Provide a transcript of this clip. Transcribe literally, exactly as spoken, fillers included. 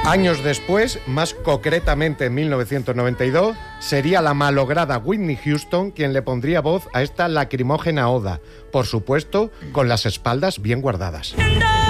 Años después, más concretamente en mil novecientos noventa y dos, sería la malograda Whitney Houston quien le pondría voz a esta lacrimógena oda, por supuesto, con las espaldas bien guardadas.